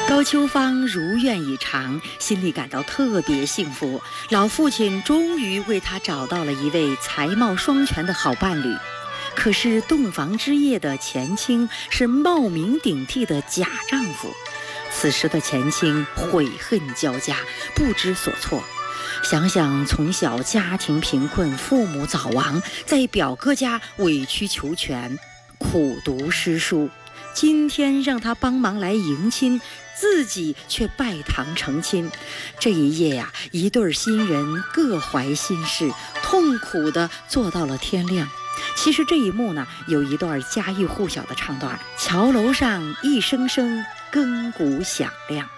高秋芳如愿以偿，心里感到特别幸福。老父亲终于为她找到了一位才貌双全的好伴侣。可是洞房之夜的钱青是冒名顶替的假丈夫。此时的钱青悔恨交加，不知所措。想想从小家庭贫困，父母早亡，在表哥家委曲求全，苦读诗书，今天让他帮忙来迎亲，自己却拜堂成亲。这一夜呀，一对新人各怀心事，痛苦地做到了天亮。其实这一幕呢，有一段家喻户晓的唱段：桥楼上一声声更鼓响亮。